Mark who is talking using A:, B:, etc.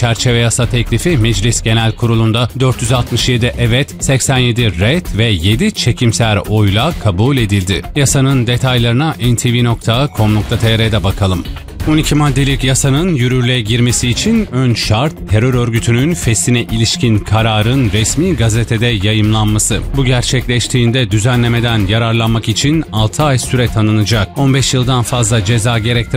A: çerçeve yasa teklifi Meclis Genel Kurulu'nda 467 evet, 87 ret ve 7 çekimser oyla kabul edildi. Yasanın detaylarına ntv.com.tr'de bakalım. 12 maddelik yasanın yürürlüğe girmesi için ön şart terör örgütünün feshine ilişkin kararın resmi gazetede yayımlanması. Bu gerçekleştiğinde düzenlemeden yararlanmak için 6 ay süre tanınacak. 15 yıldan fazla ceza gerektiren